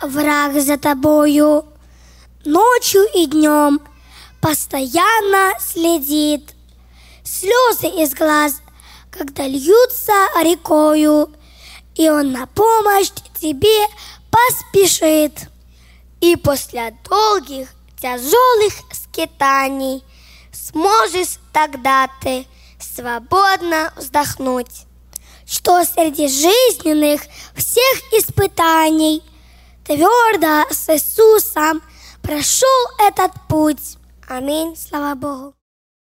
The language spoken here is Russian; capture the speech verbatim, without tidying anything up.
враг за тобою, ночью и днем постоянно следит. Слезы из глаз, когда льются рекою, и он на помощь тебе поспешит. И после долгих тяжелых скитаний сможешь тогда ты свободно вздохнуть, что среди жизненных всех испытаний твердо с Иисусом прошел этот путь. Аминь. Слава Богу.